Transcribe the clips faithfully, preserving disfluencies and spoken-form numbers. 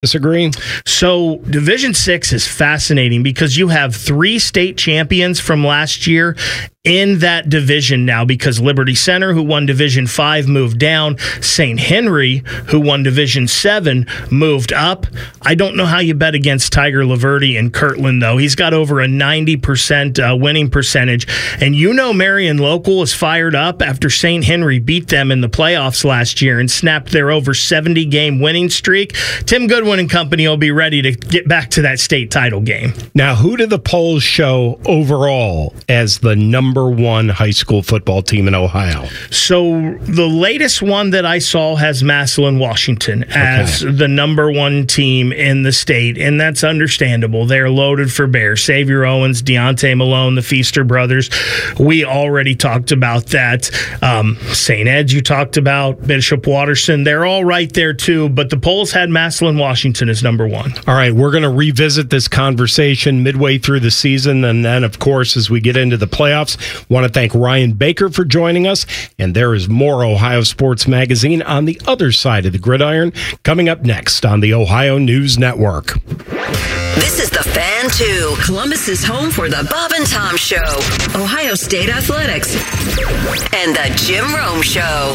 Disagree? So Division Six is fascinating because you have three state champions from last year in that division now, because Liberty Center, who won Division Five, moved down. Saint Henry, who won Division Seven, moved up. I don't know how you bet against Tiger Laverty in Kirtland, though. He's got over a ninety percent uh, winning percentage. And you know Marion Local is fired up after Saint Henry beat them in the playoffs last year and snapped their over seventy game winning streak. Tim Goodwin and company will be ready to get back to that state title game. Now, who do the polls show overall as the number one high school football team in Ohio? So the latest one that I saw has Massillon, Washington as okay. the number one team in the state, and that's understandable. They're loaded for bear. Xavier Owens, Deontay Malone, the Feaster brothers. We already talked about that. Um, Saint Ed's you talked about, Bishop Watterson. They're all right there too, but the polls had Massillon, Washington as number one. All right, we're going to revisit this conversation midway through the season, and then, of course, as we get into the playoffs, want to thank Ryan Baker for joining us, and there is more Ohio Sports Magazine on the other side of the gridiron coming up next on the Ohio News Network. This is the Fan two, Columbus's home for the Bob and Tom Show, Ohio State Athletics, and the Jim Rome Show.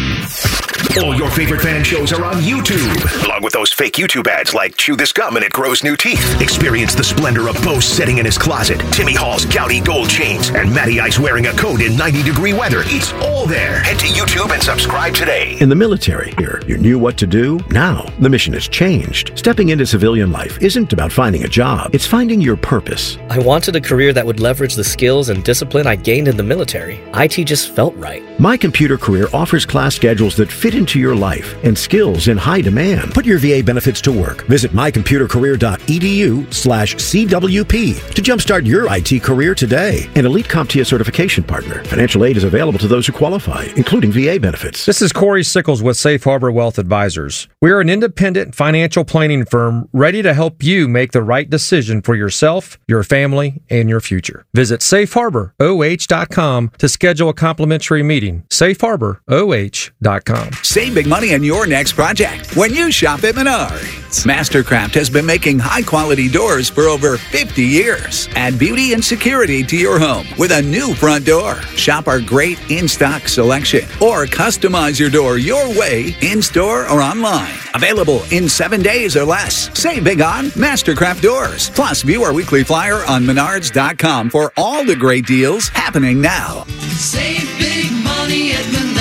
All your favorite fan shows are on YouTube, along with those fake YouTube ads like Chew This Gum and It Grows New Teeth. Experience the splendor of Bo sitting in his closet, Timmy Hall's gouty gold chains, and Matty Ice wearing a coat in ninety degree weather. It's all there. Head to YouTube and subscribe today. In the military, here, you knew what to do. Now, the mission has changed. Stepping into civilian life isn't about finding a job. It's finding your purpose. I wanted a career that would leverage the skills and discipline I gained in the military. I T just felt right. My Computer Career offers class schedules that fit into your life and skills in high demand. Put your V A benefits to work. Visit mycomputercareer.edu slash CWP to jumpstart your I T career today. An Elite CompTIA certification partner. Financial aid is available to those who qualify, including V A benefits. This is Corey Sickles with Safe Harbor Wealth Advisors. We are an independent financial planning firm ready to help you make the right decision for yourself, your family, and your future. Visit safe harbor O H dot com to schedule a complimentary meeting. safe harbor O H dot com. Save big money on your next project when you shop at Menards. Mastercraft has been making high-quality doors for over fifty years. Add beauty and security to your home with a new front door. Shop our great in-stock selection or customize your door your way in-store or online. Available in seven days or less. Save big on Mastercraft doors. Plus, view our weekly flyer on menards dot com for all the great deals happening now. Save big money at Menards.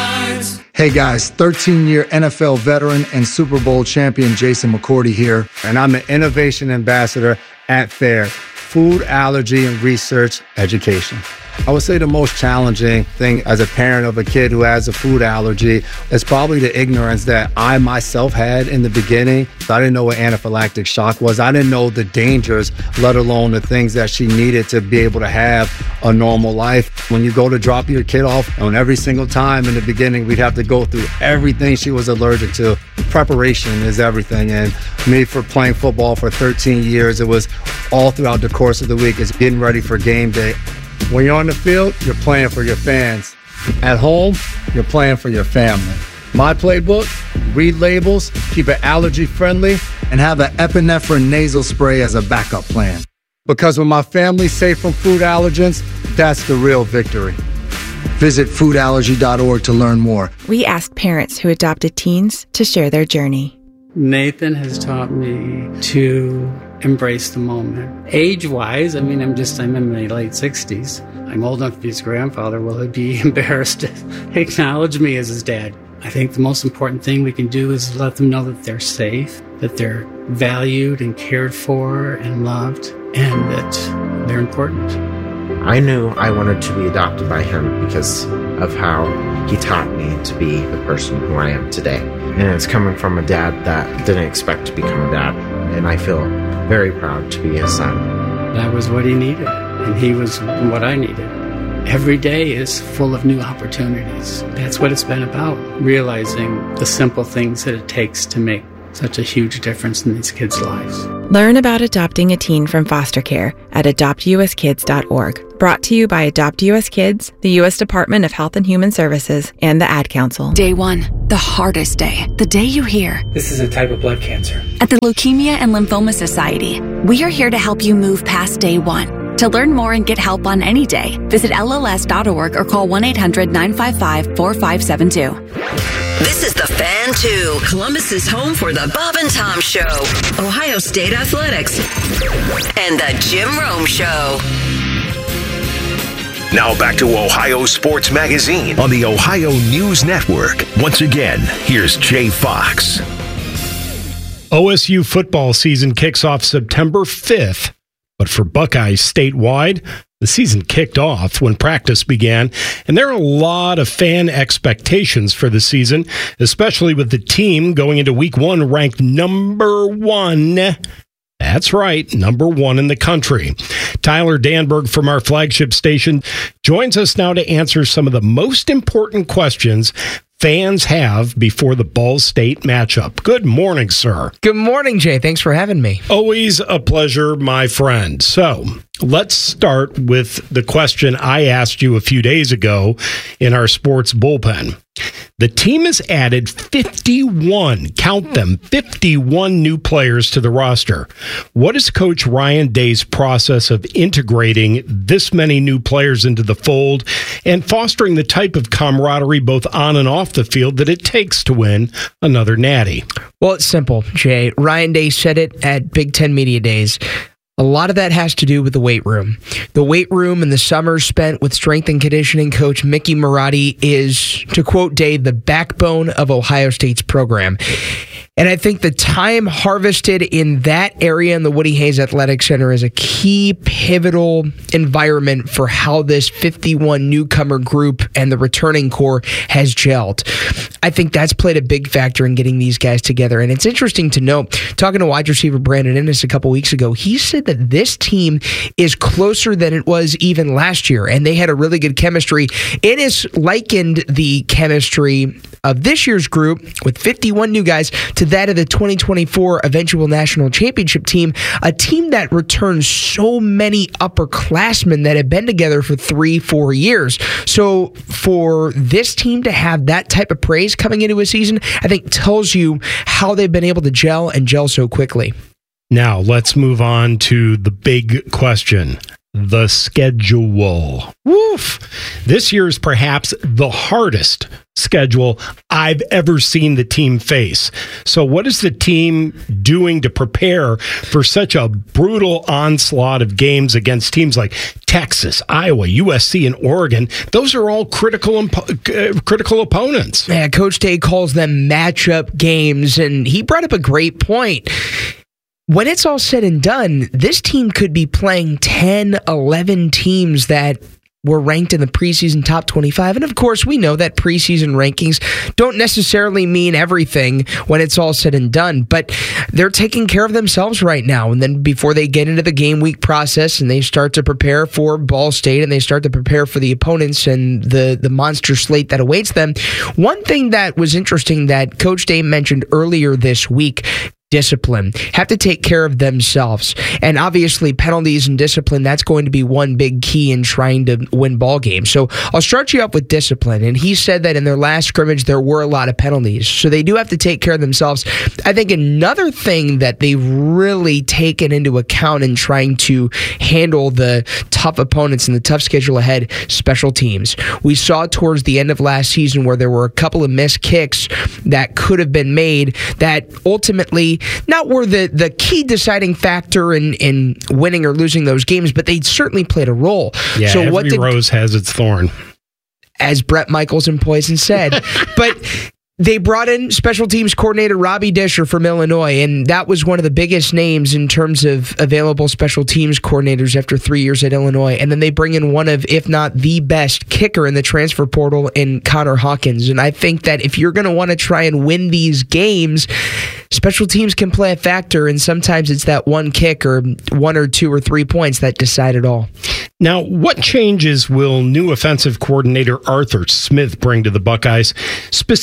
Hey guys, thirteen-year N F L veteran and Super Bowl champion Jason McCourty here, and I'm the Innovation Ambassador at FAIR, Food Allergy and Research Education. I would say the most challenging thing as a parent of a kid who has a food allergy is probably the ignorance that I myself had in the beginning. I didn't know what anaphylactic shock was. I didn't know the dangers, let alone the things that she needed to be able to have a normal life. When you go to drop your kid off, and every single time in the beginning, we'd have to go through everything she was allergic to. Preparation is everything. And me, for playing football for thirteen years, it was all throughout the course of the week. It's getting ready for game day. When you're on the field, you're playing for your fans. At home, you're playing for your family. My playbook, read labels, keep it allergy friendly, and have an epinephrine nasal spray as a backup plan. Because when my family's safe from food allergens, that's the real victory. Visit food allergy dot org to learn more. We ask parents who adopted teens to share their journey. Nathan has taught me to embrace the moment. Age-wise, I mean, I'm just, I'm in my late sixties. I'm old enough to be his grandfather. Will he be embarrassed to acknowledge me as his dad? I think the most important thing we can do is let them know that they're safe, that they're valued and cared for and loved, and that they're important. I knew I wanted to be adopted by him because of how he taught me to be the person who I am today. And it's coming from a dad that didn't expect to become a dad. And I feel very proud to be his son. That was what he needed, and he was what I needed. Every day is full of new opportunities. That's what it's been about, realizing the simple things that it takes to make such a huge difference in these kids' lives. Learn about adopting a teen from foster care at adopt u s kids dot org. Brought to you by Adopt U S Kids, the U S Department of Health and Human Services, and the Ad Council. Day one, the hardest day. The day you hear, "This is a type of blood cancer." At the Leukemia and Lymphoma Society, we are here to help you move past day one. To learn more and get help on any day, visit L L S dot org or call one eight hundred nine five five four five seven two. This is the Fan two, Columbus's home for the Bob and Tom Show, Ohio State Athletics, and the Jim Rome Show. Now back to Ohio Sports Magazine on the Ohio News Network. Once again, here's Jay Fox. O S U football season kicks off September fifth, but for Buckeyes statewide, the season kicked off when practice began, and there are a lot of fan expectations for the season, especially with the team going into week one ranked number one. That's right, number one in the country. Tyler Danberg from our flagship station joins us now to answer some of the most important questions fans have before the Ball State matchup. Good morning, sir. Good morning, Jay. Thanks for having me. Always a pleasure, my friend. So let's start with the question I asked you a few days ago in our sports bullpen. The team has added fifty-one, count them, fifty-one new players to the roster. What is Coach Ryan Day's process of integrating this many new players into the fold and fostering the type of camaraderie both on and off the field that it takes to win another natty? Well, it's simple, Jay. Ryan Day said it at Big Ten Media Days. A lot of that has to do with the weight room. The weight room and the summers spent with strength and conditioning coach Mickey Marotti is, to quote Day, the backbone of Ohio State's program. And I think the time harvested in that area in the Woody Hayes Athletic Center is a key pivotal environment for how this fifty-one newcomer group and the returning core has gelled. I think that's played a big factor in getting these guys together. And it's interesting to note, talking to wide receiver Brandon Innes a couple weeks ago, he said that this team is closer than it was even last year, and they had a really good chemistry. Innes likened the chemistry of this year's group with fifty-one new guys to that of the twenty twenty-four eventual national championship team, a team that returns so many upperclassmen that have been together for three, four years. So for this team to have that type of praise coming into a season, I think tells you how they've been able to gel and gel so quickly. Now let's move on to the big question. The schedule. Woof. This year is perhaps the hardest schedule I've ever seen the team face. So what is the team doing to prepare for such a brutal onslaught of games against teams like Texas, Iowa, U S C, and Oregon? Those are all critical impo- uh, critical opponents. Yeah, Coach Day calls them matchup games, and he brought up a great point. When it's all said and done, this team could be playing ten, eleven teams that were ranked in the preseason top twenty-five. And of course, we know that preseason rankings don't necessarily mean everything when it's all said and done, but they're taking care of themselves right now. And then before they get into the game week process and they start to prepare for Ball State and they start to prepare for the opponents and the, the monster slate that awaits them, one thing that was interesting that Coach Day mentioned earlier this week, discipline, have to take care of themselves. And obviously penalties and discipline, that's going to be one big key in trying to win ball games. So I'll start you up with discipline. And he said that in their last scrimmage, there were a lot of penalties. So they do have to take care of themselves. I think another thing that they've really taken into account in trying to handle the tough opponents and the tough schedule ahead, special teams. We saw towards the end of last season where there were a couple of missed kicks that could have been made that ultimately not were the, the key deciding factor in, in winning or losing those games, but they certainly played a role. Yeah, so every what did, rose has its thorn. As Brett Michaels and Poison said. But they brought in special teams coordinator Robbie Disher from Illinois, and that was one of the biggest names in terms of available special teams coordinators after three years at Illinois. And then they bring in one of, if not the best kicker in the transfer portal in Connor Hawkins. And I think that if you're going to want to try and win these games, special teams can play a factor, and sometimes it's that one kick or one or two or three points that decide it all. Now, what changes will new offensive coordinator Arthur Smith bring to the Buckeyes, specifically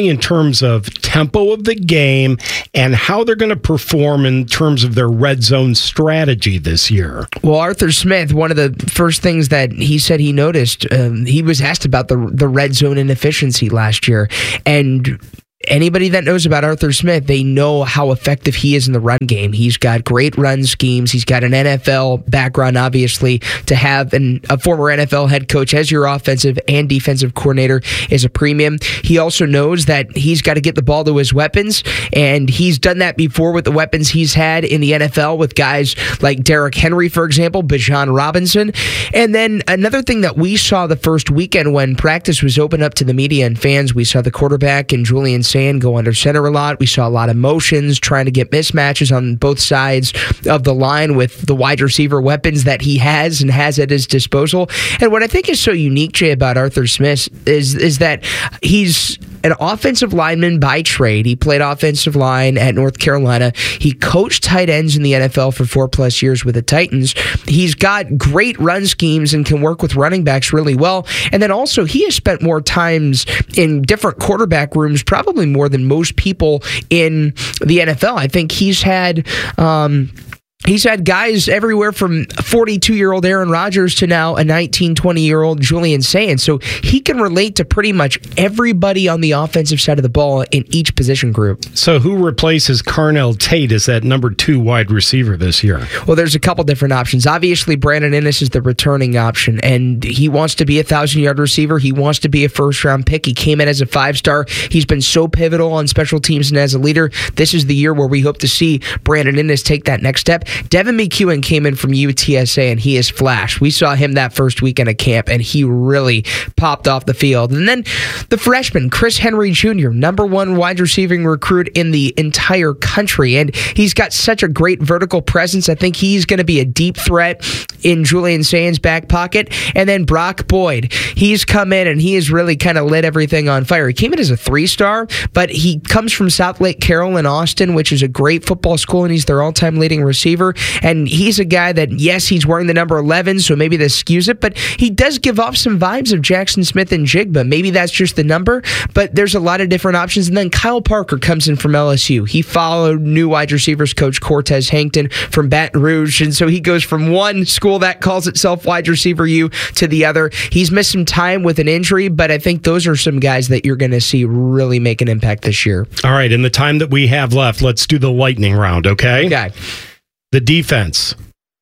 in terms of tempo of the game and how they're going to perform in terms of their red zone strategy this year? Well, Arthur Smith, one of the first things that he said he noticed, um, he was asked about the the red zone inefficiency last year, and anybody that knows about Arthur Smith, they know how effective he is in the run game. He's got great run schemes. He's got an N F L background, obviously. To have an, a former N F L head coach as your offensive and defensive coordinator is a premium. He also knows that he's got to get the ball to his weapons, and he's done that before with the weapons he's had in the N F L with guys like Derrick Henry, for example, Bijan Robinson. And then another thing that we saw the first weekend when practice was open up to the media and fans, we saw the quarterback and Julian Sand go under center a lot. We saw a lot of motions, trying to get mismatches on both sides of the line with the wide receiver weapons that he has and has at his disposal. And what I think is so unique, Jay, about Arthur Smith is, is that he's an offensive lineman by trade. He played offensive line at North Carolina. He coached tight ends in the N F L for four plus years with the Titans. He's got great run schemes and can work with running backs really well. And then also he has spent more times in different quarterback rooms, probably more than most people in the N F L. I think he's had um, He's had guys everywhere from forty-two-year-old Aaron Rodgers to now a nineteen, twenty-year-old Julian Sand. So he can relate to pretty much everybody on the offensive side of the ball in each position group. So who replaces Carnell Tate as that number two wide receiver this year? Well, there's a couple different options. Obviously, Brandon Inniss is the returning option, and he wants to be a thousand-yard receiver. He wants to be a first-round pick. He came in as a five-star. He's been so pivotal on special teams and as a leader. This is the year where we hope to see Brandon Inniss take that next step. Devin McEwen came in from U T S A, and he is flash. We saw him that first weekend of camp, and he really popped off the field. And then the freshman, Chris Henry Junior, number one wide receiving recruit in the entire country, and he's got such a great vertical presence. I think he's going to be a deep threat in Julian Sand's back pocket. And then Brock Boyd, he's come in, and he has really kind of lit everything on fire. He came in as a three-star, but he comes from South Lake Carroll in Austin, which is a great football school, and he's their all-time leading receiver. And he's a guy that, yes, he's wearing the number eleven, so maybe this skews it, but he does give off some vibes of Jackson Smith and Jigba. Maybe that's just the number, but there's a lot of different options. And then Kyle Parker comes in from L S U. He followed new wide receivers coach Cortez Hankton from Baton Rouge, and so he goes from one school that calls itself Wide Receiver U to the other. He's missed some time with an injury, but I think those are some guys that you're going to see really make an impact this year. All right, in the time that we have left, let's do the lightning round, okay? Okay. The defense.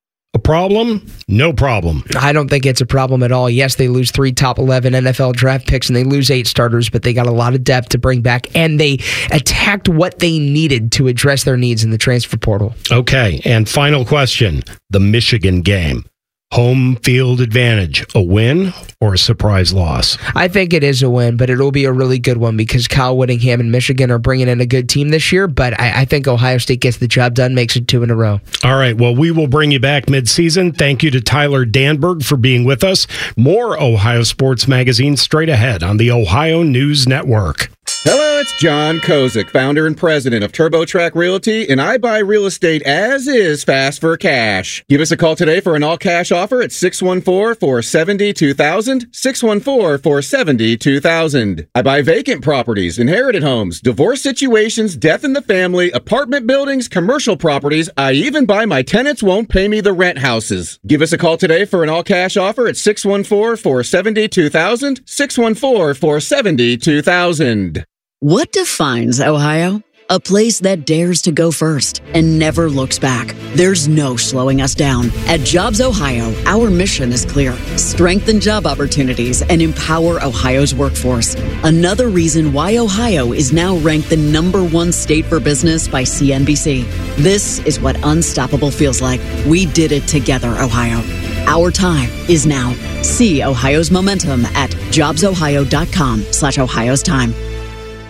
A problem? No problem. I don't think it's a problem at all. Yes, they lose three top eleven N F L draft picks and they lose eight starters, but they got a lot of depth to bring back, and they attacked what they needed to address their needs in the transfer portal. Okay, and final question. The Michigan game. Home field advantage, a win or a surprise loss? I think it is a win, but it'll be a really good one because Kyle Whittingham and Michigan are bringing in a good team this year, but I, I think Ohio State gets the job done, makes it two in a row. All right, well, we will bring you back mid-season. Thank you to Tyler Danberg for being with us. More Ohio Sports Magazine straight ahead on the Ohio News Network. Hello, it's John Kozik, founder and president of TurboTrack Realty, and I buy real estate as is fast for cash. Give us a call today for an all-cash offer at six one four, four seven zero, two thousand, six one four, four seven zero, two thousand. I buy vacant properties, inherited homes, divorce situations, death in the family, apartment buildings, commercial properties. I even buy my tenants won't pay me the rent houses. Give us a call today for an all-cash offer at six one four, four seven zero, two thousand, six one four, four seven zero, two thousand. What defines Ohio? A place that dares to go first and never looks back. There's no slowing us down. At Jobs Ohio, our mission is clear. Strengthen job opportunities and empower Ohio's workforce. Another reason why Ohio is now ranked the number one state for business by C N B C. This is what unstoppable feels like. We did it together, Ohio. Our time is now. See Ohio's momentum at jobs ohio dot com slash Ohio's time.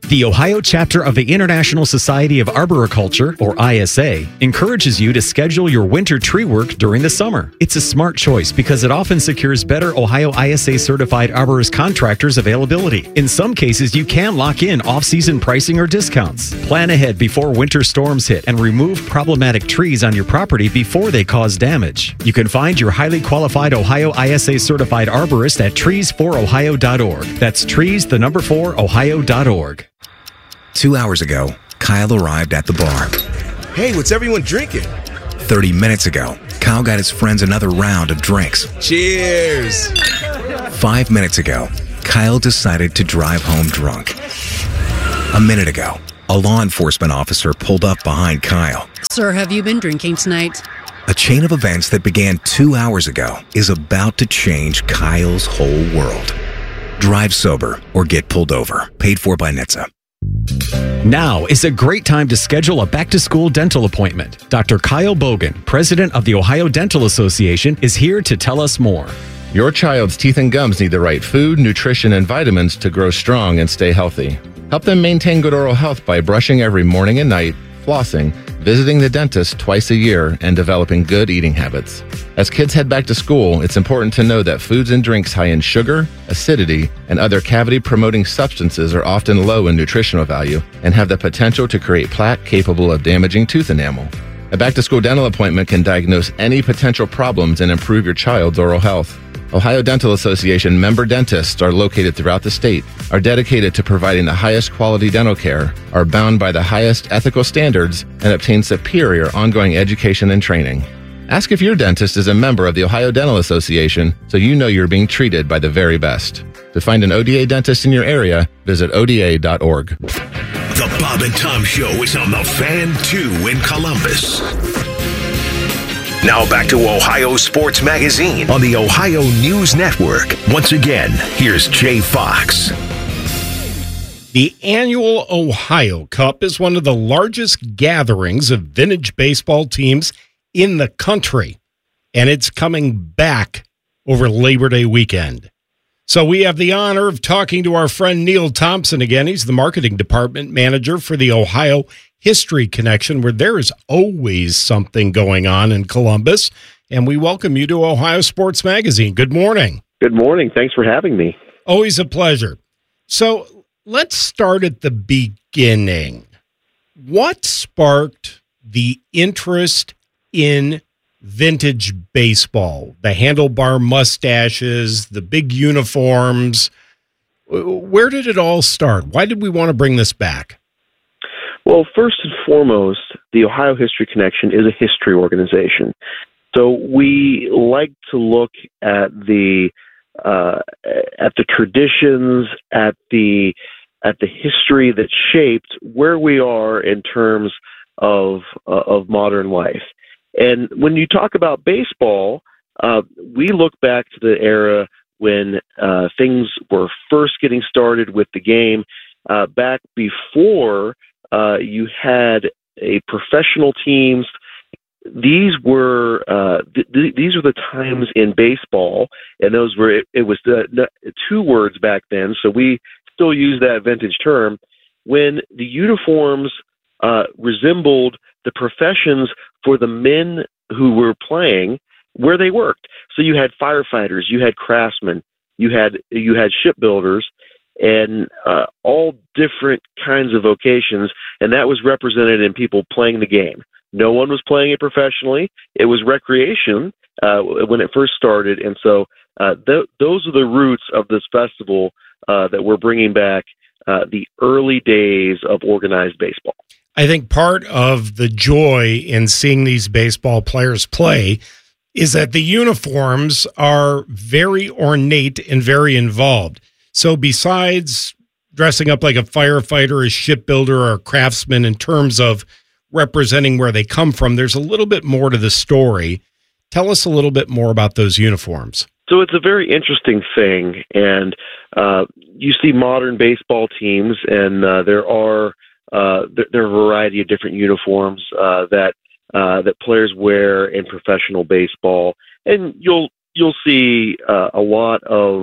The Ohio chapter of the International Society of Arboriculture, or I S A, encourages you to schedule your winter tree work during the summer. It's a smart choice because it often secures better Ohio I S A certified arborist contractors availability. In some cases, you can lock in off-season pricing or discounts. Plan ahead before winter storms hit and remove problematic trees on your property before they cause damage. You can find your highly qualified Ohio I S A certified arborist at trees for ohio dot org. That's trees, the number four, ohio dot org. Two hours ago, Kyle arrived at the bar. Hey, what's everyone drinking? Thirty minutes ago, Kyle got his friends another round of drinks. Cheers! Five minutes ago, Kyle decided to drive home drunk. A minute ago, a law enforcement officer pulled up behind Kyle. Sir, have you been drinking tonight? A chain of events that began two hours ago is about to change Kyle's whole world. Drive sober or get pulled over. Paid for by N H T S A. Now is a great time to schedule a back-to-school dental appointment. Doctor Kyle Bogan, president of the Ohio Dental Association, is here to tell us more. Your child's teeth and gums need the right food, nutrition, and vitamins to grow strong and stay healthy. Help them maintain good oral health by brushing every morning and night, flossing, visiting the dentist twice a year, and developing good eating habits. As kids head back to school, it's important to know that foods and drinks high in sugar, acidity, and other cavity-promoting substances are often low in nutritional value and have the potential to create plaque capable of damaging tooth enamel. A back-to-school dental appointment can diagnose any potential problems and improve your child's oral health. Ohio Dental Association member dentists are located throughout the state, are dedicated to providing the highest quality dental care, are bound by the highest ethical standards, and obtain superior ongoing education and training. Ask if your dentist is a member of the Ohio Dental Association so you know you're being treated by the very best. To find an O D A dentist in your area, visit O D A dot org. The Bob and Tom Show is on the Fan two in Columbus. Now back to Ohio Sports Magazine on the Ohio News Network. Once again, here's Jay Fox. The annual Ohio Cup is one of the largest gatherings of vintage baseball teams in the country, and it's coming back over Labor Day weekend. So we have the honor of talking to our friend Neil Thompson again. He's the marketing department manager for the Ohio History Connection, where there is always something going on in Columbus. And we welcome you to Ohio Sports Magazine. Good morning. Good morning. Thanks for having me. Always a pleasure. So let's start at the beginning. What sparked the interest in vintage baseball? The handlebar mustaches, the big uniforms. Where did it all start? Why did we want to bring this back? Well, first and foremost, the Ohio History Connection is a history organization. So we like to look at the uh, at the traditions, at the at the history that shaped where we are in terms of uh, of modern life. And when you talk about baseball, uh, we look back to the era when uh, things were first getting started with the game, uh, back before uh, you had a professional teams. These were uh, th- th- these were the times in baseball, and those were it, it was the, the two words back then. So we still use that vintage term when the uniforms uh, resembled the professions for the men who were playing where they worked. So you had firefighters, you had craftsmen, you had you had shipbuilders, and uh, all different kinds of vocations, and that was represented in people playing the game. No one was playing it professionally. It was recreation uh, when it first started, and so uh, th- those are the roots of this festival uh, that we're bringing back, uh, the early days of organized baseball. I think part of the joy in seeing these baseball players play is that the uniforms are very ornate and very involved. So besides dressing up like a firefighter, a shipbuilder, or a craftsman in terms of representing where they come from, there's a little bit more to the story. Tell us a little bit more about those uniforms. So it's a very interesting thing, and uh, you see modern baseball teams, and uh, there are uh, there, there are a variety of different uniforms uh, that uh, that players wear in professional baseball, and you'll you'll see uh, a lot of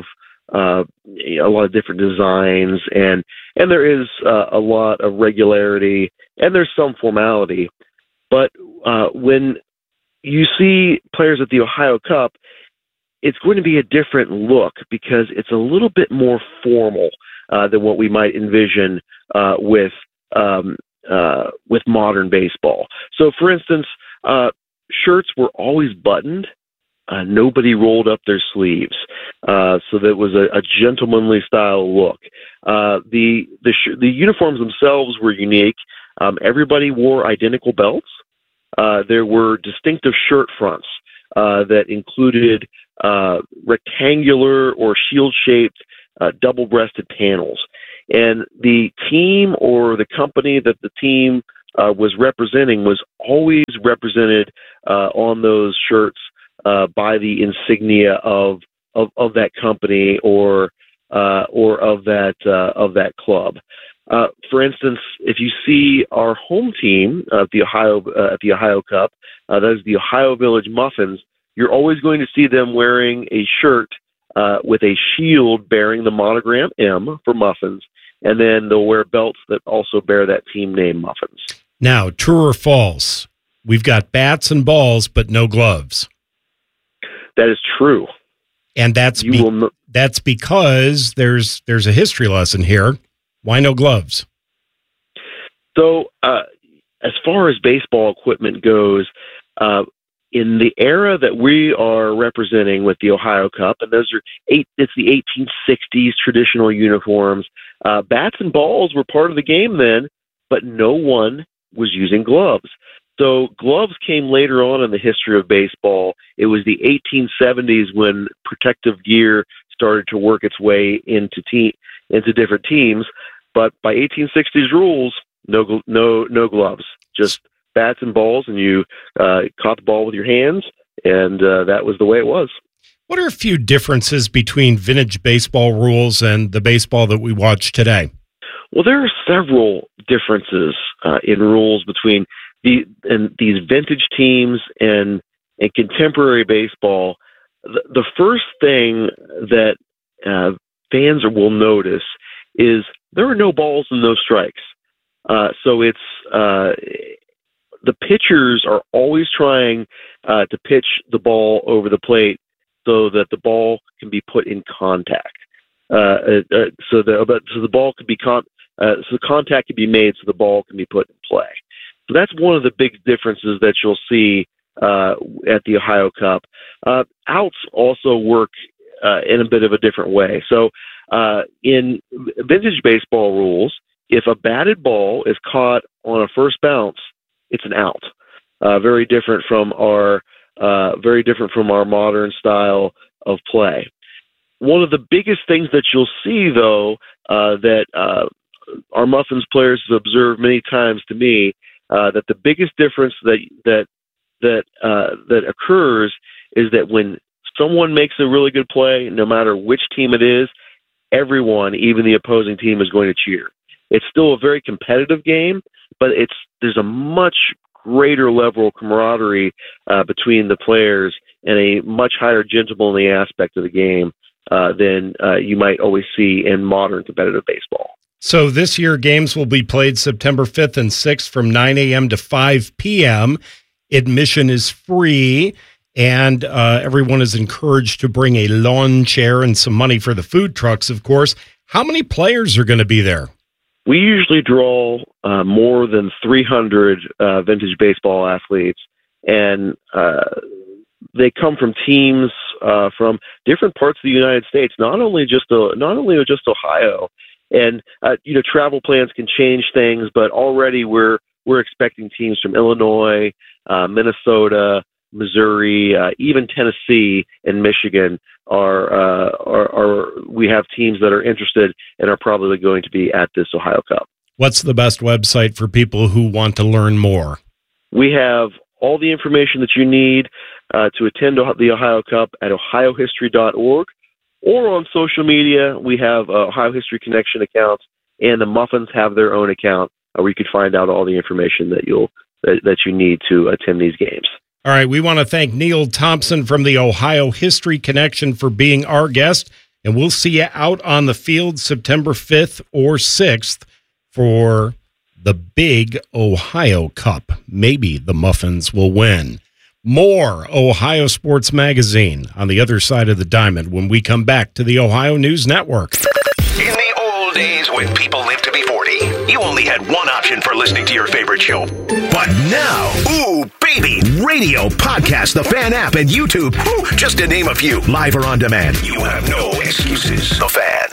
uh, a lot of different designs, and and there is uh, a lot of regularity, and there's some formality. But uh, when you see players at the Ohio Cup, it's going to be a different look because it's a little bit more formal uh, than what we might envision uh, with um, uh, with modern baseball. So, for instance, uh, shirts were always buttoned. Uh, nobody rolled up their sleeves, uh, so that was a, a gentlemanly style look. Uh, the the sh- the uniforms themselves were unique. Um, everybody wore identical belts. Uh, there were distinctive shirt fronts uh, that included uh, rectangular or shield-shaped uh, double-breasted panels, and the team or the company that the team uh, was representing was always represented uh, on those shirts Uh, by the insignia of, of, of that company or uh, or of that uh, of that club. Uh, for instance, if you see our home team at the Ohio uh, at the Ohio Cup, uh, that is the Ohio Village Muffins. You're always going to see them wearing a shirt uh, with a shield bearing the monogram M for Muffins, and then they'll wear belts that also bear that team name, Muffins. Now, true or false? We've got bats and balls, but no gloves. That is true, and that's be- no- that's because there's there's a history lesson here. Why no gloves? So, uh, as far as baseball equipment goes, uh, in the era that we are representing with the Ohio Cup, and those are eight, it's the eighteen sixties traditional uniforms. Uh, bats and balls were part of the game then, but no one was using gloves. So gloves came later on in the history of baseball. It was the eighteen seventies when protective gear started to work its way into te- into different teams. But by eighteen sixties rules, no no no gloves, just bats and balls, and you uh, caught the ball with your hands, and uh, that was the way it was. What are a few differences between vintage baseball rules and the baseball that we watch today? Well, there are several differences uh, in rules between The, and these vintage teams and, and contemporary baseball. The, the first thing that uh, fans will notice is there are no balls and no strikes. Uh, so it's uh, the pitchers are always trying uh, to pitch the ball over the plate so that the ball can be put in contact. Uh, uh, so the so the ball can be con- uh, so contact can be made so the ball can be put in play. So that's one of the big differences that you'll see uh, at the Ohio Cup. Uh, outs also work uh, in a bit of a different way. So uh, in vintage baseball rules, if a batted ball is caught on a first bounce, it's an out. Uh, very different from our uh, very different from our modern style of play. One of the biggest things that you'll see, though, uh, that uh, our Muffins players have observed many times to me, Uh, that the biggest difference that that that uh, that occurs is that when someone makes a really good play, no matter which team it is, everyone, even the opposing team, is going to cheer. It's still a very competitive game, but it's there's a much greater level of camaraderie uh, between the players and a much higher gentlemanly aspect of the game uh, than uh, you might always see in modern competitive baseball. So this year, games will be played September fifth and sixth from nine a.m. to five p.m. Admission is free, and uh, everyone is encouraged to bring a lawn chair and some money for the food trucks, of course. How many players are going to be there? We usually draw uh, more than three hundred uh, vintage baseball athletes, and uh, they come from teams uh, from different parts of the United States, not only just uh, not only just Ohio. And uh, you know, travel plans can change things, but already we're we're expecting teams from Illinois, uh, Minnesota, Missouri, uh, even Tennessee and Michigan are, uh, are are we have teams that are interested and are probably going to be at this Ohio Cup. What's the best website for people who want to learn more? We have all the information that you need uh, to attend the Ohio Cup at ohio history dot org. Or on social media, we have uh, Ohio History Connection accounts, and the Muffins have their own account uh, where you can find out all the information that you'll that, that you need to attend these games. All right, we want to thank Neil Thompson from the Ohio History Connection for being our guest And we'll see you out on the field September fifth or sixth for the big Ohio Cup. Maybe the Muffins will win. More Ohio Sports Magazine on the other side of the diamond when we come back to the Ohio News Network. In the old days when people lived to be forty, you only had one option for listening to your favorite show. But now, ooh, baby, radio, podcast, the Fan app, and YouTube, whew, just to name a few, live or on demand. You have no excuses. The Fan.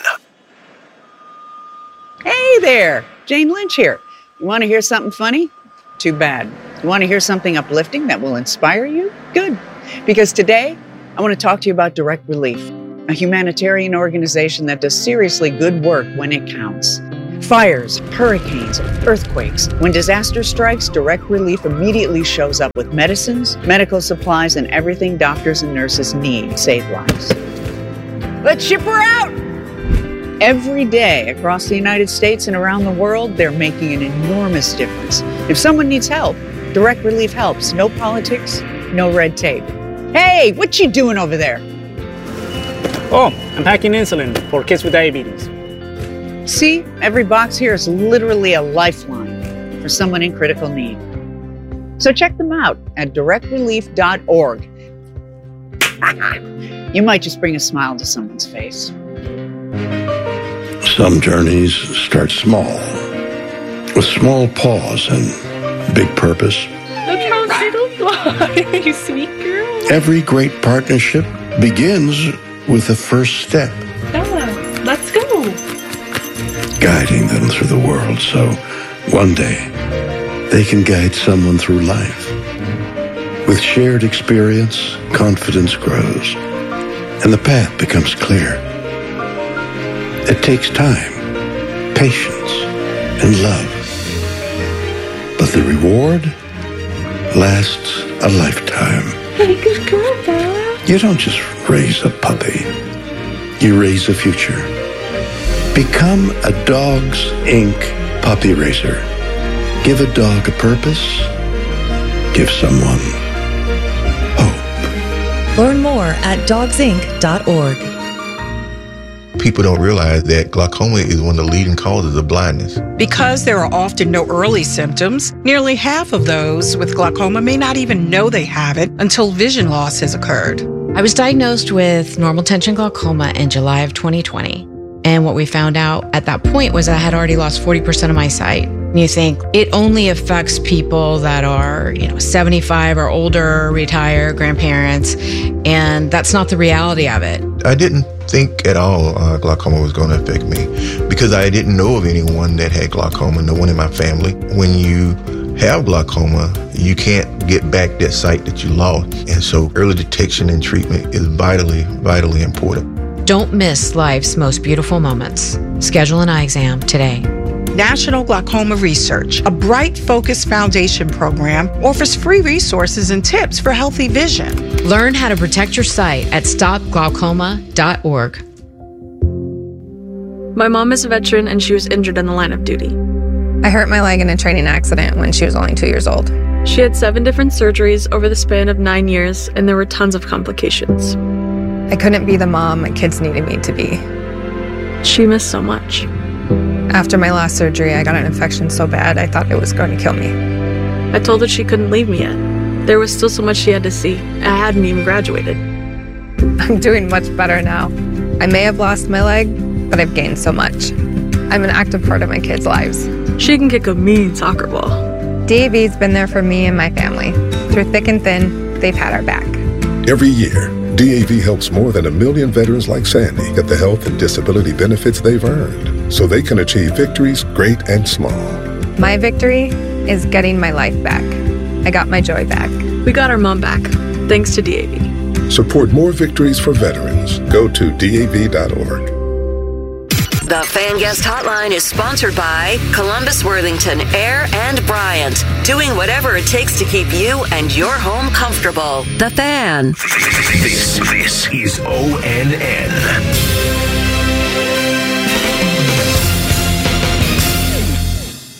Hey there, Jane Lynch here. You want to hear something funny? Too bad. You want to hear something uplifting that will inspire you? Good. Because today, I want to talk to you about Direct Relief, a humanitarian organization that does seriously good work when it counts. Fires, hurricanes, earthquakes. When disaster strikes, Direct Relief immediately shows up with medicines, medical supplies, and everything doctors and nurses need to save lives. Let's ship her out! Every day across the United States and around the world, they're making an enormous difference. If someone needs help, Direct Relief helps. No politics, no red tape. Hey, what you doing over there? Oh, I'm packing insulin for kids with diabetes. See, every box here is literally a lifeline for someone in critical need. So check them out at direct relief dot org. You might just bring a smile to someone's face. Some journeys start small, with small pause and big purpose. Look how little fly, you sweet girl. Every great partnership begins with the first step. Bella, let's go. Guiding them through the world so one day they can guide someone through life. With shared experience, confidence grows, and the path becomes clear. It takes time, patience, and love. But the reward lasts a lifetime. Hey, good girl, Bella. You don't just raise a puppy. You raise a future. Become a Dogs Incorporated puppy raiser. Give a dog a purpose. Give someone hope. Learn more at dogs inc dot org. People don't realize that glaucoma is one of the leading causes of blindness. Because there are often no early symptoms, nearly half of those with glaucoma may not even know they have it until vision loss has occurred. I was diagnosed with normal tension glaucoma in July of twenty twenty. And what we found out at that point was I had already lost forty percent of my sight. And you think it only affects people that are, you know, seventy-five or older, retired, grandparents, and that's not the reality of it. I didn't think at all uh, glaucoma was going to affect me because I didn't know of anyone that had glaucoma, no one in my family. When you have glaucoma, you can't get back that sight that you lost. And so early detection and treatment is vitally, vitally important. Don't miss life's most beautiful moments. Schedule an eye exam today. National Glaucoma Research, a Bright Focus Foundation program, offers free resources and tips for healthy vision. Learn how to protect your sight at stop glaucoma dot org. My mom is a veteran and she was injured in the line of duty. I hurt my leg in a training accident when she was only two years old. She had seven different surgeries over the span of nine years, and there were tons of complications. I couldn't be the mom my kids needed me to be. She missed so much. After my last surgery, I got an infection so bad I thought it was going to kill me. I told her she couldn't leave me yet. There was still so much she had to see. I hadn't even graduated. I'm doing much better now. I may have lost my leg, but I've gained so much. I'm an active part of my kids' lives. She can kick a mean soccer ball. D A V's been there for me and my family. Through thick and thin, they've had our back. Every year, D A V helps more than a million veterans like Sandy get the health and disability benefits they've earned so they can achieve victories great and small. My victory is getting my life back. I got my joy back. We got our mom back, thanks to D A V. Support more victories for veterans. Go to D A V dot org. The Fan Guest Hotline is sponsored by Columbus, Worthington, Air, and Bryant. Doing whatever it takes to keep you and your home comfortable. The Fan. This, this is O N N.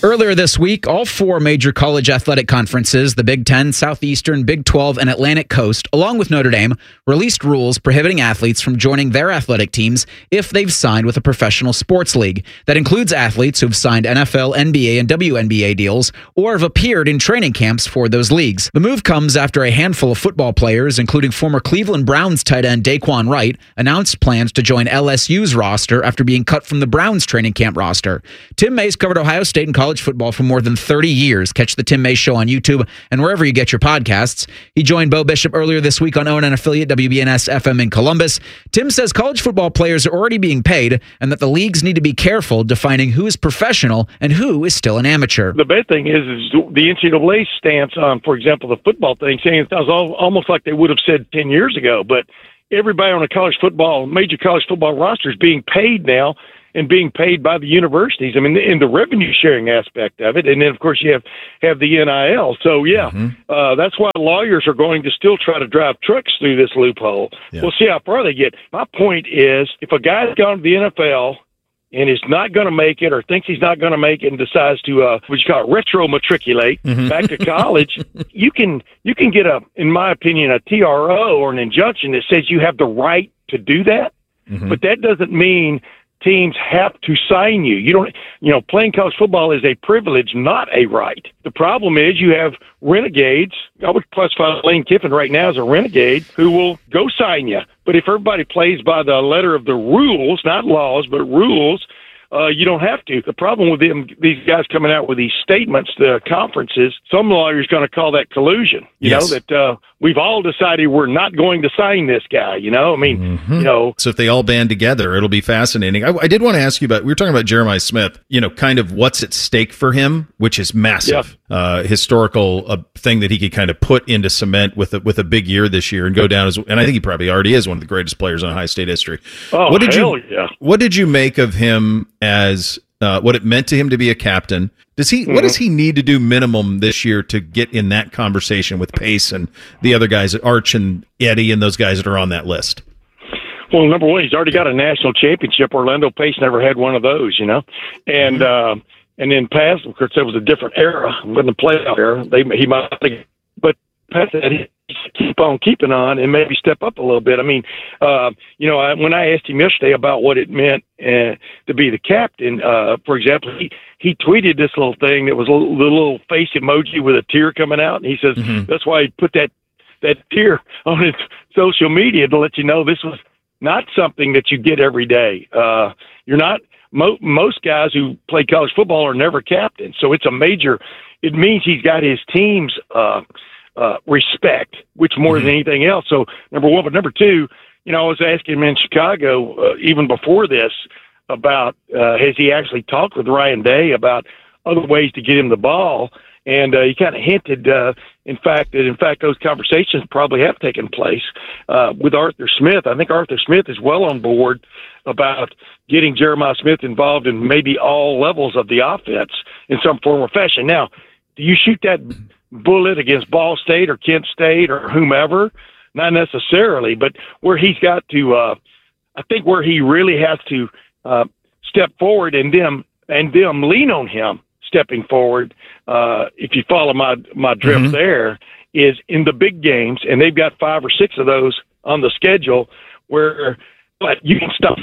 Earlier this week, all four major college athletic conferences, the Big Ten, Southeastern, Big twelve, and Atlantic Coast, along with Notre Dame, released rules prohibiting athletes from joining their athletic teams if they've signed with a professional sports league. That includes athletes who've signed N F L, N B A, and W N B A deals or have appeared in training camps for those leagues. The move comes after a handful of football players, including former Cleveland Browns tight end Daquan Wright, announced plans to join L S U's roster after being cut from the Browns training camp roster. Tim Mays covered Ohio State and college football for more than thirty years. Catch the Tim Mays Show on YouTube and wherever you get your podcasts. He joined Bo Bishop earlier this week on O N N affiliate W B N S F M in Columbus. Tim says college football players are already being paid and that the leagues need to be careful defining who is professional and who is still an amateur. The bad thing is, is the N C double A stance on, for example, the football thing, saying it was all, almost like they would have said ten years ago, but everybody on a college football, major college football roster is being paid now, and being paid by the universities. I mean, in the revenue sharing aspect of it. And then, of course, you have, have the N I L. So, yeah, mm-hmm. uh, that's why lawyers are going to still try to drive trucks through this loophole. Yeah. We'll see how far they get. My point is, if a guy's gone to the N F L and is not going to make it or thinks he's not going to make it and decides to, uh, what you call it, retro-matriculate mm-hmm. back to college, you can you can get, a, in my opinion, a T R O or an injunction that says you have the right to do that. Mm-hmm. But that doesn't mean teams have to sign you. You don't, you know, playing college football is a privilege, not a right. The problem is you have renegades. I would classify Lane Kiffin right now as a renegade who will go sign you. But if everybody plays by the letter of the rules, not laws, but rules, uh, you don't have to. The problem with them, these guys coming out with these statements to conferences, some lawyer's going to call that collusion. You yes. know, that uh, we've all decided we're not going to sign this guy, you know? I mean, mm-hmm. you know. So if they all band together, it'll be fascinating. I, I did want to ask you about, we were talking about Jeremiah Smith, you know, kind of what's at stake for him, which is massive. Yeah. Uh, historical uh, thing that he could kind of put into cement with a, with a big year this year and go down as, and I think he probably already is one of the greatest players in Ohio State history. Oh, what did hell you, yeah. What did you make of him as uh, what it meant to him to be a captain? Does he? Mm-hmm. What does he need to do minimum this year to get in that conversation with Pace and the other guys, Arch and Eddie, and those guys that are on that list? Well, number one, he's already got a national championship. Orlando Pace never had one of those, you know, and mm-hmm. uh, and then past, of course, that was a different era, it wasn't a playoff era. They he might, but past that, he keep on keeping on and maybe step up a little bit. I mean, uh, you know, I, when I asked him yesterday about what it meant uh, to be the captain, uh, for example, he, he tweeted this little thing that was a little, little face emoji with a tear coming out. And he says, mm-hmm. that's why he put that, that tear on his social media to let you know this was not something that you get every day. Uh, you're not, mo- most guys who play college football are never captains. So it's a major, it means he's got his team's, uh, Uh, respect, which more mm-hmm. than anything else. So number one, but number two, you know, I was asking him in Chicago, uh, even before this, about, uh, has he actually talked with Ryan Day about other ways to get him the ball? And, uh, he kind of hinted, uh, in fact, that in fact, those conversations probably have taken place, uh, with Arthur Smith. I think Arthur Smith is well on board about getting Jeremiah Smith involved in maybe all levels of the offense in some form or fashion. Now, do you shoot that bullet against Ball State or Kent State or whomever? Not necessarily, but where he's got to, uh, I think where he really has to uh, step forward and them and them lean on him stepping forward. Uh, if you follow my my drift, mm-hmm. there is in the big games, and they've got five or six of those on the schedule where. But you can stop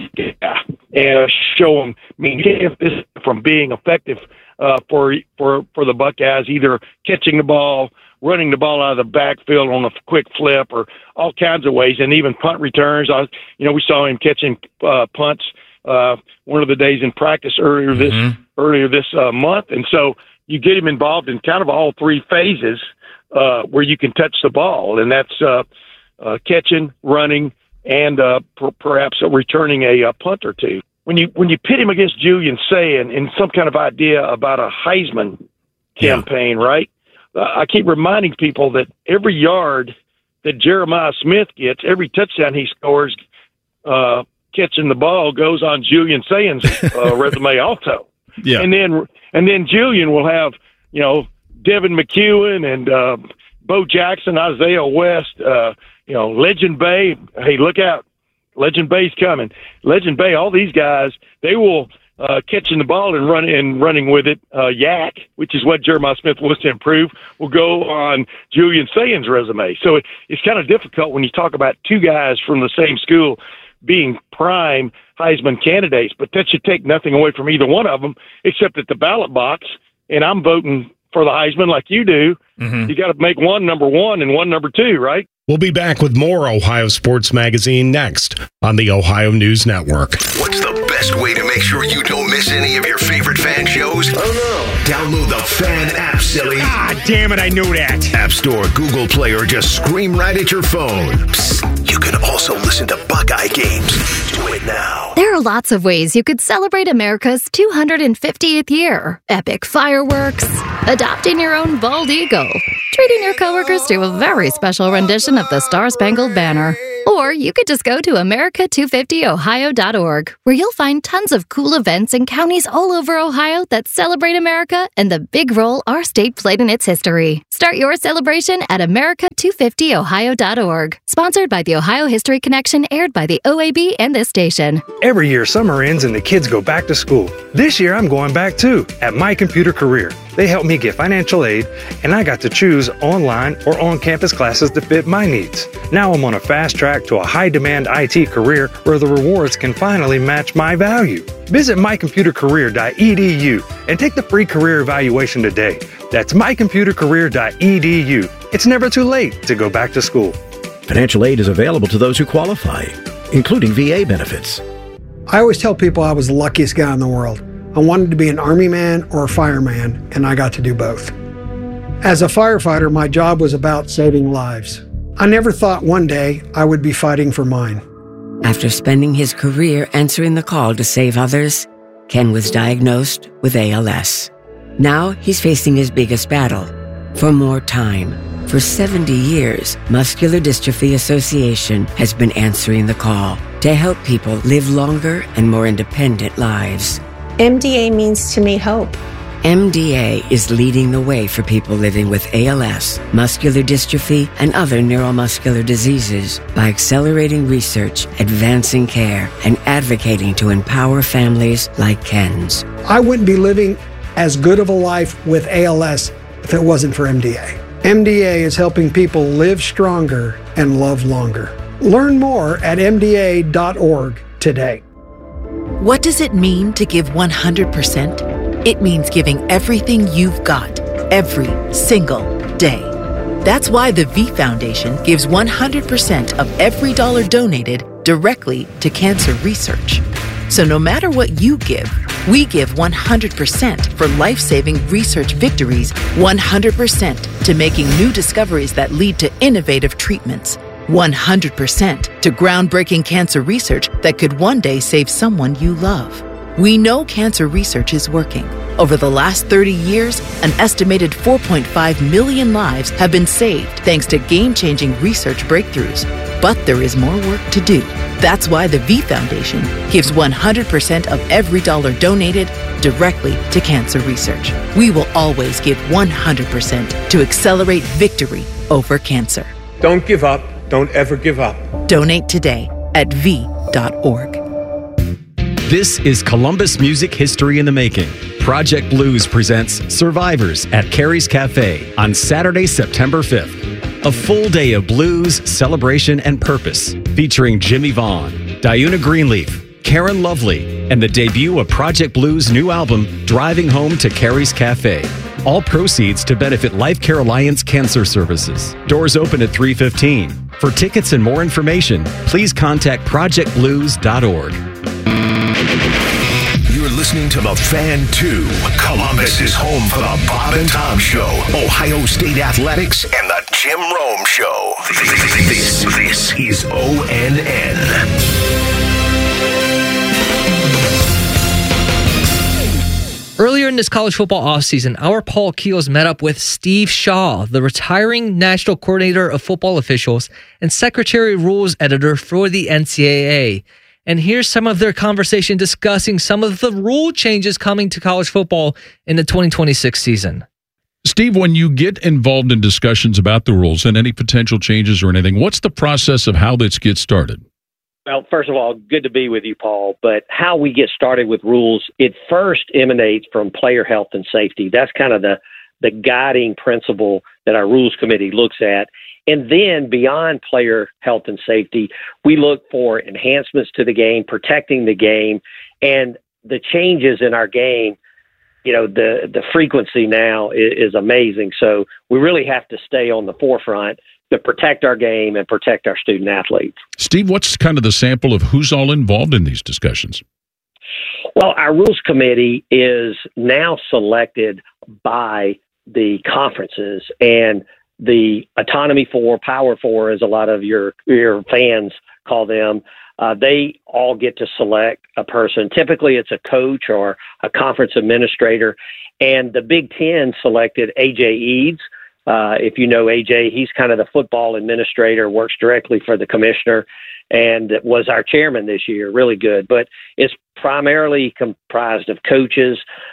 and show them. I mean, you this from being effective uh, for for for the Buckeyes, either catching the ball, running the ball out of the backfield on a quick flip, or all kinds of ways, and even punt returns. I, you know, we saw him catching uh, punts uh, one of the days in practice earlier this mm-hmm. earlier this uh, month, and so you get him involved in kind of all three phases uh, where you can touch the ball, and that's uh, uh, catching, running. And uh, per- perhaps returning a, a punt or two. When you when you pit him against Julian Sayin in some kind of idea about a Heisman campaign, yeah. right? Uh, I keep reminding people that every yard that Jeremiah Smith gets, every touchdown he scores, uh, catching the ball goes on Julian Sayin's uh, resume also. Yeah. And then and then Julian will have, you know, Devin McEwen and uh, Bo Jackson, Isaiah West, uh, you know, Legend Bay. Hey, look out. Legend Bay's coming. Legend Bay, all these guys, they will uh, catching the ball and running and running with it, uh, yak, which is what Jeremiah Smith wants to improve, will go on Julian Sayen's resume. So it, it's kind of difficult when you talk about two guys from the same school being prime Heisman candidates, but that should take nothing away from either one of them, except at the ballot box. And I'm voting for the Heisman like you do. Mm-hmm. You got to make one number one and one number two, right? We'll be back with more Ohio Sports Magazine next on the Ohio News Network. What's the best way to make sure you don't miss any of your favorite fan shows? Oh, no. Download the Fan app, silly. Ah, damn it, I knew that. App Store, Google Play, or just scream right at your phone. Psst, you can also listen to Buckeye games. Do it now. There are lots of ways you could celebrate America's two hundred fiftieth year. Epic fireworks, adopting your own bald eagle, treating your coworkers to a very special rendition of the Star-Spangled Banner. Or you could just go to America two fifty ohio dot org, where you'll find tons of cool events in counties all over Ohio that celebrate America and the big role our state played in its history. Start your celebration at America two fifty ohio dot org. Sponsored by the Ohio History Connection, aired by the O A B and this station. Every year, summer ends and the kids go back to school. This year, I'm going back too, at My Computer Career. They helped me get financial aid, and I got to choose online or on-campus classes that fit my needs. Now I'm on a fast track to a high-demand I T career where the rewards can finally match my value. Visit my computer career dot e d u and take the free career evaluation today. That's my computer career dot e d u. It's never too late to go back to school. Financial aid is available to those who qualify, including V A benefits. I always tell people I was the luckiest guy in the world. I wanted to be an army man or a fireman, and I got to do both. As a firefighter, my job was about saving lives. I never thought one day I would be fighting for mine. After spending his career answering the call to save others, Ken was diagnosed with A L S. Now he's facing his biggest battle, for more time. For seventy years, Muscular Dystrophy Association has been answering the call to help people live longer and more independent lives. M D A means to me hope. M D A is leading the way for people living with A L S, muscular dystrophy, and other neuromuscular diseases by accelerating research, advancing care, and advocating to empower families like Ken's. I wouldn't be living as good of a life with A L S if it wasn't for M D A. M D A is helping people live stronger and love longer. Learn more at m d a dot org today. What does it mean to give one hundred percent? It means giving everything you've got, every single day. That's why the V Foundation gives one hundred percent of every dollar donated directly to cancer research. So no matter what you give, we give one hundred percent for life-saving research victories, one hundred percent to making new discoveries that lead to innovative treatments, one hundred percent to groundbreaking cancer research that could one day save someone you love. We know cancer research is working. Over the last thirty years, an estimated four point five million lives have been saved thanks to game-changing research breakthroughs. But there is more work to do. That's why the V Foundation gives one hundred percent of every dollar donated directly to cancer research. We will always give one hundred percent to accelerate victory over cancer. Don't give up. Don't ever give up. Donate today at v dot org. This is Columbus Music History in the Making. Project Blues presents Survivors at Carrie's Cafe on Saturday, September fifth. A full day of blues, celebration, and purpose, featuring Jimmy Vaughn, Diuna Greenleaf, Karen Lovely, and the debut of Project Blues' new album, Driving Home to Carrie's Cafe. All proceeds to benefit Life Care Alliance Cancer Services. Doors open at three fifteen. For tickets and more information, please contact project blues dot org. You're listening to The Fan two. Columbus is home for the Bob and Tom Show, Ohio State Athletics, and the Jim Rome Show. This, this is O N N. Earlier in this college football offseason, our Paul Keels met up with Steve Shaw, the retiring National Coordinator of Football Officials and Secretary Rules Editor for the N C double A. And here's some of their conversation discussing some of the rule changes coming to college football in the twenty twenty-six season. Steve, when you get involved in discussions about the rules and any potential changes or anything, what's the process of how this gets started? Well, first of all, good to be with you, Paul. But how we get started with rules, it first emanates from player health and safety. That's kind of the, the guiding principle that our rules committee looks at. And then beyond player health and safety, we look for enhancements to the game, protecting the game, and the changes in our game. You know, the, the frequency now is, is amazing. So we really have to stay on the forefront to protect our game and protect our student athletes. Steve, what's kind of the sample of who's all involved in these discussions? Well, our rules committee is now selected by the conferences, and the Autonomy Four, Power Four, as a lot of your, your fans call them, uh, they all get to select a person. Typically, it's a coach or a conference administrator, and the Big Ten selected A J Eads. Uh, if you know A J, he's kind of the football administrator, works directly for the commissioner, and was our chairman this year. Really good. But it's primarily comprised of coaches,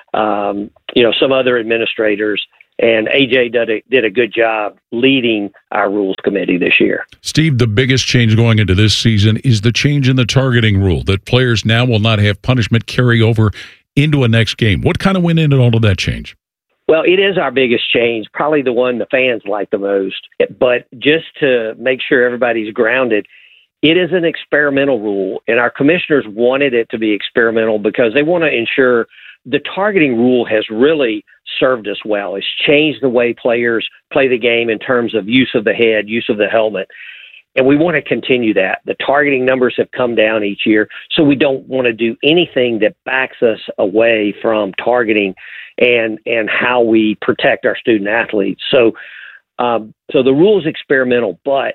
um, you know, some other administrators, and A J did a, did a good job leading our rules committee this year. Steve, the biggest change going into this season is the change in the targeting rule, that players now will not have punishment carry over into a next game. What kind of went into all of that change? Well, it is our biggest change, probably the one the fans like the most. But just to make sure everybody's grounded, it is an experimental rule, and our commissioners wanted it to be experimental because they want to ensure the targeting rule has really served us well. It's changed the way players play the game in terms of use of the head, use of the helmet. And we want to continue that. The targeting numbers have come down each year, so we don't want to do anything that backs us away from targeting and and how we protect our student athletes. So, um, so the rule is experimental, but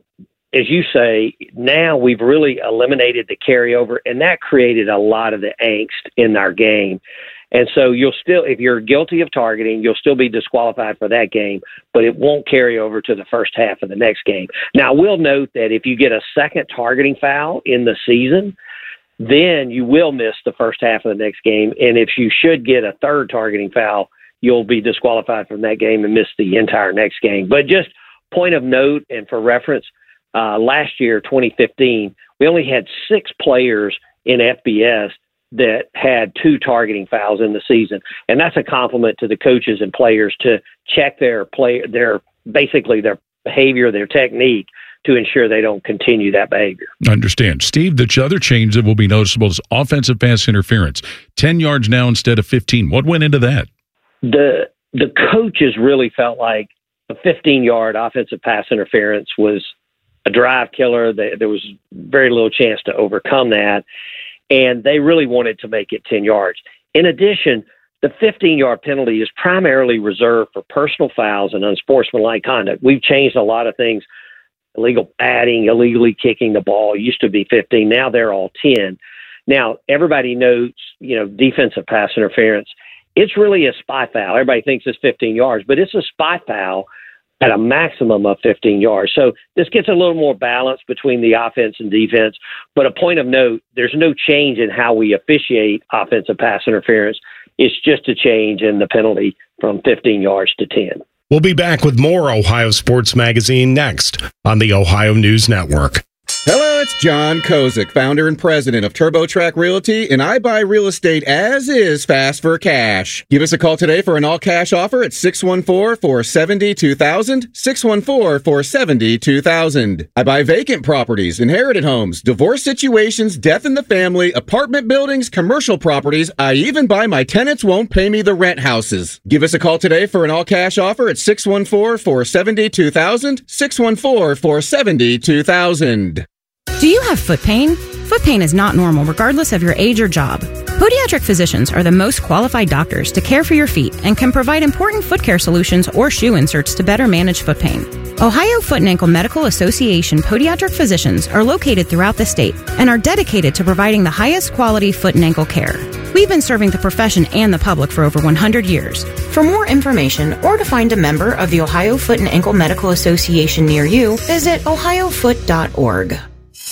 as you say, now we've really eliminated the carryover, and that created a lot of the angst in our game. And so you'll still, if you're guilty of targeting, you'll still be disqualified for that game, but it won't carry over to the first half of the next game. Now, I will note that if you get a second targeting foul in the season, then you will miss the first half of the next game. And if you should get a third targeting foul, you'll be disqualified from that game and miss the entire next game. But just point of note and for reference, uh, last year, twenty fifteen, we only had six players in F B S that had two targeting fouls in the season. And that's a compliment to the coaches and players to check their play, their basically their behavior, their technique, to ensure they don't continue that behavior. I understand. Steve, the other change that will be noticeable is offensive pass interference. ten yards now instead of fifteen. What went into that? The the coaches really felt like a fifteen-yard offensive pass interference was a drive killer. There was very little chance to overcome that, and they really wanted to make it ten yards. In addition, the fifteen-yard penalty is primarily reserved for personal fouls and unsportsmanlike conduct. We've changed a lot of things. Illegal batting, illegally kicking the ball used to be fifteen. Now they're all ten. Now, everybody knows, you know, defensive pass interference. It's really a spy foul. Everybody thinks it's fifteen yards, but it's a spy foul at a maximum of fifteen yards. So this gets a little more balance between the offense and defense. But a point of note, there's no change in how we officiate offensive pass interference. It's just a change in the penalty from fifteen yards to ten. We'll be back with more Ohio Sports Magazine next on the Ohio News Network. Hello, it's John Kozik, founder and president of TurboTrack Realty, and I buy real estate as is fast for cash. Give us a call today for an all-cash offer at six one four, four seven zero, two thousand, six one four, four seven zero, two thousand. I buy vacant properties, inherited homes, divorce situations, death in the family, apartment buildings, commercial properties. I even buy my tenants won't pay me the rent houses. Give us a call today for an all-cash offer at six one four, four seven zero, two thousand, six one four, four seven zero, two thousand. Do you have foot pain? Foot pain is not normal regardless of your age or job. Podiatric physicians are the most qualified doctors to care for your feet and can provide important foot care solutions or shoe inserts to better manage foot pain. Ohio Foot and Ankle Medical Association podiatric physicians are located throughout the state and are dedicated to providing the highest quality foot and ankle care. We've been serving the profession and the public for over one hundred years. For more information or to find a member of the Ohio Foot and Ankle Medical Association near you, visit ohio foot dot org.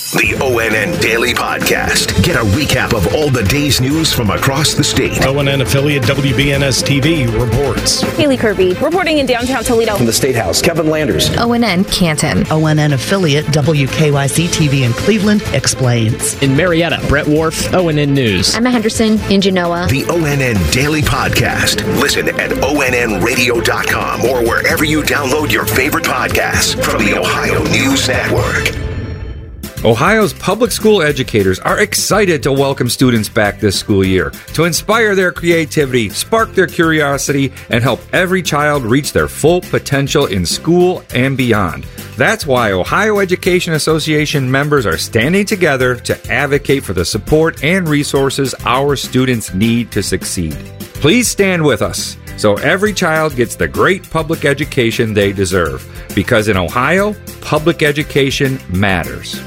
The O N N Daily Podcast. Get a recap of all the day's news from across the state. O N N affiliate W B N S T V reports. Haley Kirby reporting in downtown Toledo. From the State House, Kevin Landers. O N N Canton. O N N affiliate W K Y C T V in Cleveland explains. In Marietta, Brett Wharf, O N N News. Emma Henderson in Genoa. The O N N Daily Podcast. Listen at O N N radio dot com or wherever you download your favorite podcasts from the Ohio News Network. Ohio's public school educators are excited to welcome students back this school year to inspire their creativity, spark their curiosity, and help every child reach their full potential in school and beyond. That's why Ohio Education Association members are standing together to advocate for the support and resources our students need to succeed. Please stand with us so every child gets the great public education they deserve. Because in Ohio, public education matters.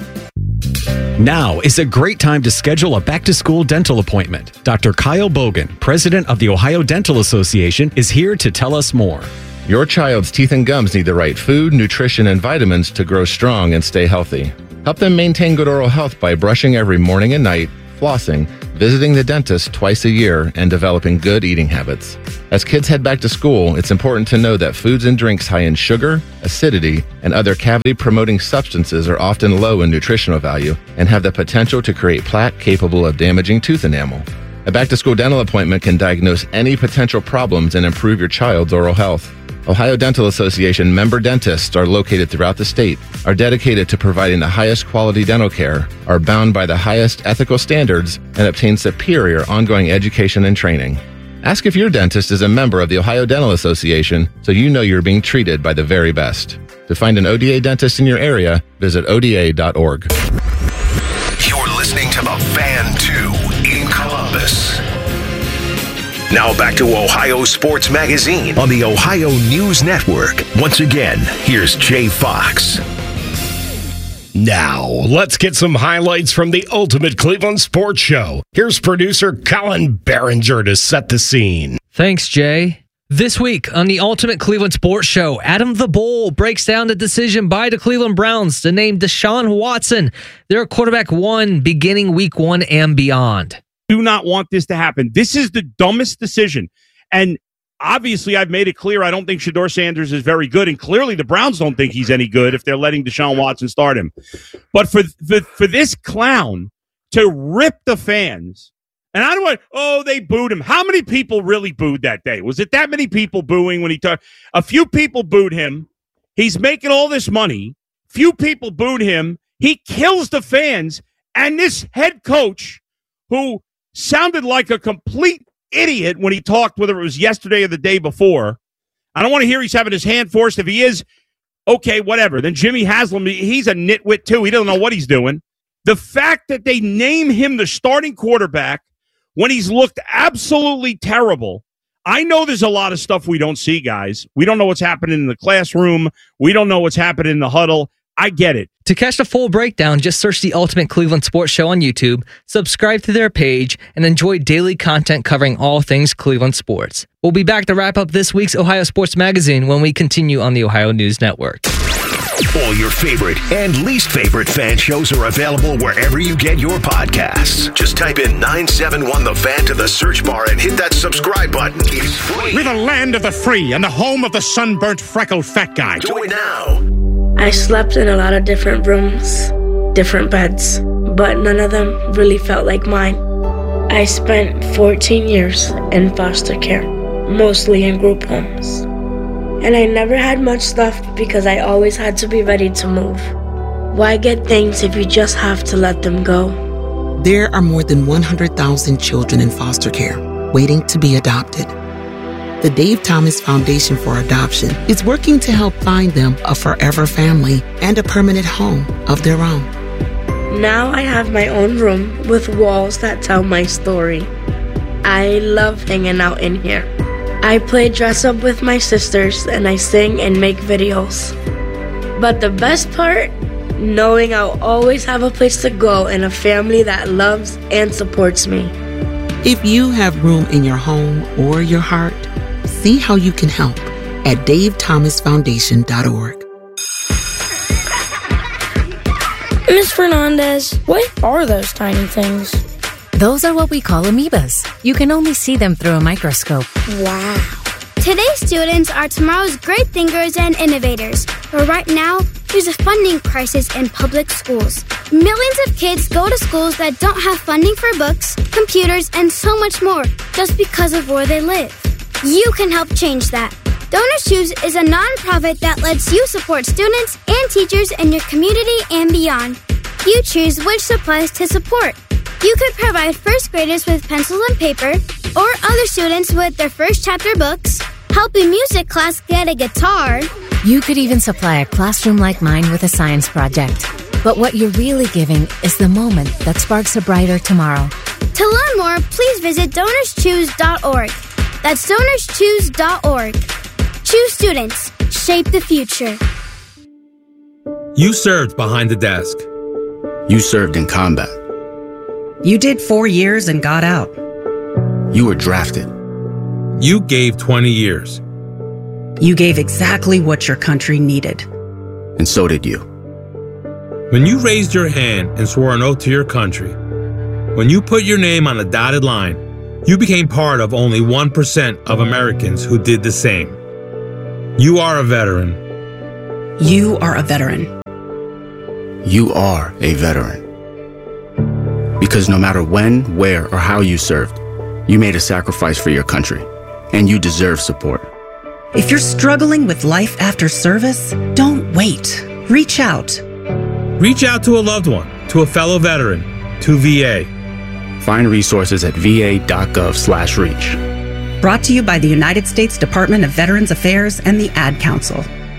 Now is a great time to schedule a back-to-school dental appointment. Doctor Kyle Bogan, president of the Ohio Dental Association, is here to tell us more. Your child's teeth and gums need the right food, nutrition, and vitamins to grow strong and stay healthy. Help them maintain good oral health by brushing every morning and night, flossing, visiting the dentist twice a year, and developing good eating habits. As kids head back to school, it's important to know that foods and drinks high in sugar, acidity, and other cavity-promoting substances are often low in nutritional value and have the potential to create plaque capable of damaging tooth enamel. A back-to-school dental appointment can diagnose any potential problems and improve your child's oral health. Ohio Dental Association member dentists are located throughout the state, are dedicated to providing the highest quality dental care, are bound by the highest ethical standards, and obtain superior ongoing education and training. Ask if your dentist is a member of the Ohio Dental Association so you know you're being treated by the very best. To find an O D A dentist in your area, visit O D A dot org. You're listening to The Fan two in Columbus. Now back to Ohio Sports Magazine on the Ohio News Network. Once again, here's Jay Fox. Now, let's get some highlights from the Ultimate Cleveland Sports Show. Here's producer Colin Behringer to set the scene. Thanks, Jay. This week on the Ultimate Cleveland Sports Show, Adam the Bull breaks down the decision by the Cleveland Browns to name Deshaun Watson their quarterback one beginning week one and beyond. Do not want this to happen. This is the dumbest decision. And obviously, I've made it clear I don't think Shedeur Sanders is very good, and clearly the Browns don't think he's any good if they're letting Deshaun Watson start him. But for for, for this clown to rip the fans, and I don't want, oh, they booed him. How many people really booed that day? Was it that many people booing when he talked? A few people booed him. He's making all this money. Few people booed him. He kills the fans. And this head coach, who sounded like a complete idiot when he talked, whether it was yesterday or the day before. I don't want to hear he's having his hand forced. If he is, okay, whatever. Then Jimmy Haslam, he's a nitwit too. He doesn't know what he's doing. The fact that they name him the starting quarterback when he's looked absolutely terrible. I know there's a lot of stuff we don't see, guys. We don't know what's happening in the classroom. We don't know what's happening in the huddle. I get it. To catch the full breakdown, just search the Ultimate Cleveland Sports Show on YouTube, subscribe to their page, and enjoy daily content covering all things Cleveland sports. We'll be back to wrap up this week's Ohio Sports Magazine when we continue on the Ohio News Network. All your favorite and least favorite fan shows are available wherever you get your podcasts. Just type in nine seven one The Fan to the search bar and hit that subscribe button. It's free. We're the land of the free and the home of the sunburnt, freckled fat guy. Do it now. I slept in a lot of different rooms, different beds, but none of them really felt like mine. I spent fourteen years in foster care, mostly in group homes. And I never had much stuff because I always had to be ready to move. Why get things if you just have to let them go? There are more than one hundred thousand children in foster care waiting to be adopted. The Dave Thomas Foundation for Adoption is working to help find them a forever family and a permanent home of their own. Now I have my own room with walls that tell my story. I love hanging out in here. I play dress up with my sisters and I sing and make videos. But the best part? Knowing I'll always have a place to go and a family that loves and supports me. If you have room in your home or your heart, see how you can help at dave thomas foundation dot org. Miss Fernandez, what are those tiny things? Those are what we call amoebas. You can only see them through a microscope. Wow. Today's students are tomorrow's great thinkers and innovators. But right now, there's a funding crisis in public schools. Millions of kids go to schools that don't have funding for books, computers, and so much more just because of where they live. You can help change that. Donors Choose is a nonprofit that lets you support students and teachers in your community and beyond. You choose which supplies to support. You could provide first graders with pencils and paper, or other students with their first chapter books, help a music class get a guitar. You could even supply a classroom like mine with a science project. But what you're really giving is the moment that sparks a brighter tomorrow. To learn more, please visit donors choose dot org. That's donors choose dot org. Choose students. Shape the future. You served behind the desk. You served in combat. You did four years and got out. You were drafted. You gave twenty years. You gave exactly what your country needed. And so did you. When you raised your hand and swore an oath to your country, when you put your name on a dotted line, you became part of only one percent of Americans who did the same. You are a veteran. You are a veteran. You are a veteran. Because no matter when, where, or how you served, you made a sacrifice for your country, and you deserve support. If you're struggling with life after service, don't wait. Reach out. Reach out to a loved one, to a fellow veteran, to V A. Find resources at va.gov slash reach. Brought to you by the United States Department of Veterans Affairs and the Ad Council.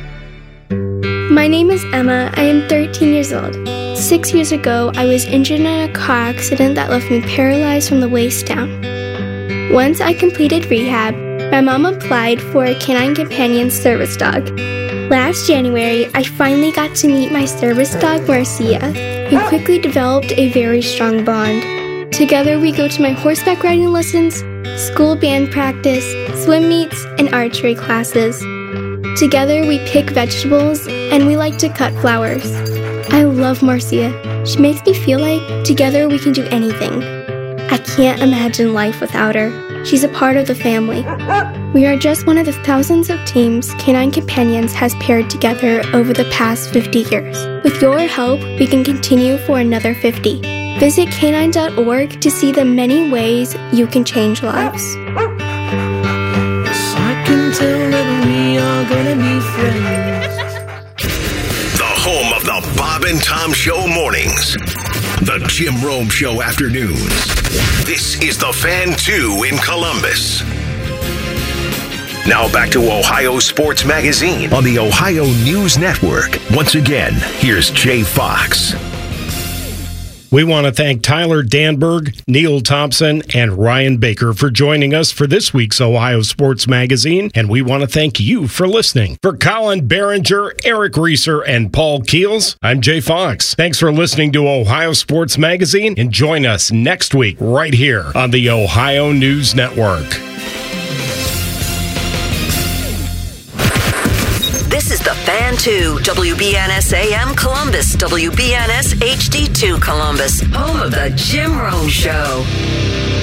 My name is Emma. I am thirteen years old. Six years ago, I was injured in a car accident that left me paralyzed from the waist down. Once I completed rehab, my mom applied for a Canine Companion service dog. Last January, I finally got to meet my service dog, Marcia, who quickly developed a very strong bond. Together, we go to my horseback riding lessons, school band practice, swim meets, and archery classes. Together, we pick vegetables, and we like to cut flowers. I love Marcia. She makes me feel like together we can do anything. I can't imagine life without her. She's a part of the family. We are just one of the thousands of teams Canine Companions has paired together over the past fifty years. With your help, we can continue for another fifty. Visit canine dot org to see the many ways you can change lives. I can tell that we are gonna be friends. The home of the Bob and Tom Show mornings. The Jim Rome Show afternoons. This is The Fan two in Columbus. Now back to Ohio Sports Magazine on the Ohio News Network. Once again, here's Jay Fox. We want to thank Tyler Danberg, Neil Thompson, and Ryan Baker for joining us for this week's Ohio Sports Magazine, and we want to thank you for listening. For Colin Behringer, Eric Reeser, and Paul Keels, I'm Jay Fox. Thanks for listening to Ohio Sports Magazine, and join us next week right here on the Ohio News Network. This is The Fan two, W B N S A M Columbus, W B N S H D two Columbus, home of the Jim Rome Show.